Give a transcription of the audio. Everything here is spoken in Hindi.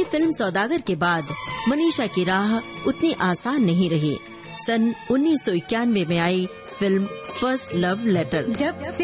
फिल्म सौदागर के बाद मनीषा की राह उतनी आसान नहीं रही। सन 1991 में आई फिल्म फर्स्ट लव लेटर। जब से